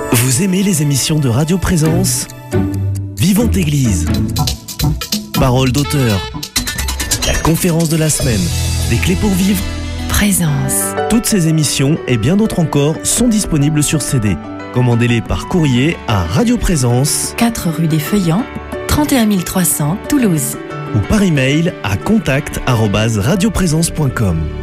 Vous aimez les émissions de Radio Présence ? Vivante Église, Parole d'auteur, la conférence de la semaine, des clés pour vivre, Présence. Toutes ces émissions et bien d'autres encore sont disponibles sur CD. Commandez-les par courrier à Radio Présence, 4 rue des Feuillants, 31 300 Toulouse. ou par email à contact@radioprésence.com.